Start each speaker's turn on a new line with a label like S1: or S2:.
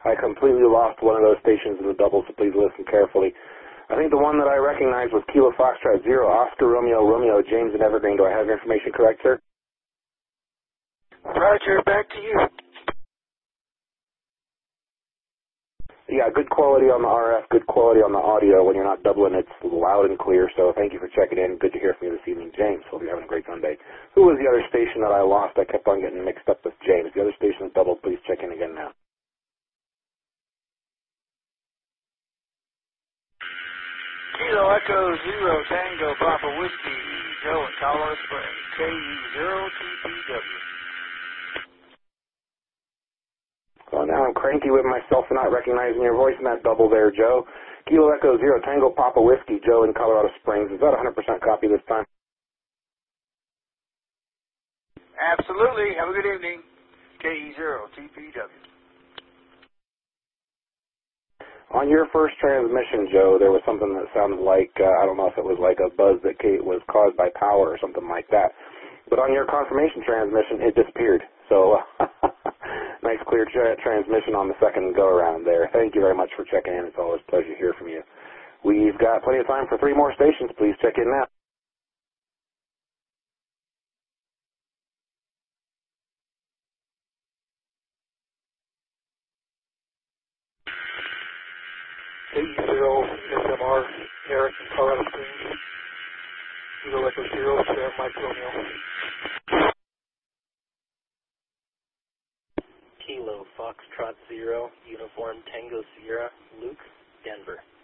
S1: I completely lost one of those stations in the double, so please listen carefully. I think the one that I recognized was Kilo Foxtrot 0, Oscar Romeo Romeo, James and Evergreen. Do I have your information correct, sir?
S2: Roger, back to you.
S1: Yeah, good quality on the RF, good quality on the audio. When you're not doubling, it's loud and clear, so thank you for checking in. Good to hear from you this evening, James. Hope you're having a great Sunday. Who was the other station that I lost? I kept on getting mixed up with James. The other station is doubled. Please check in again now.
S2: Kilo Echo Zero Tango Papa Whiskey, Joe in Colorado Springs, KU0TPW.
S1: Well, now I'm cranky with myself for not recognizing your voice in that double there, Joe. Kilo Echo Zero Tango Papa Whiskey, Joe in Colorado Springs. Is that 100% copy this time?
S2: Absolutely. Have a good evening. KE0TPW.
S1: On your first transmission, Joe, there was something that sounded like, I don't know if it was like a buzz that was caused by power or something like that. But on your confirmation transmission, it disappeared. So, nice clear transmission on the second go-around there. Thank you very much for checking in. It's always a pleasure to hear from you. We've got plenty of time for 3 more stations. Please check in now.
S2: KE0SMR, Eric in Colorado Springs. Kilo Echo Zero, Sierra Mike Romeo.
S3: Kilo Foxtrot 0, Uniform Tango Sierra, Luke, Denver.